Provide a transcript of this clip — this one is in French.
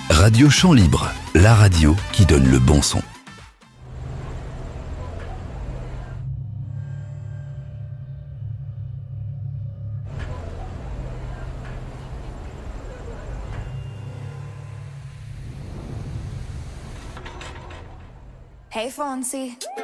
Radio Chant Libre, la radio qui donne le bon son. Hey Fonzie.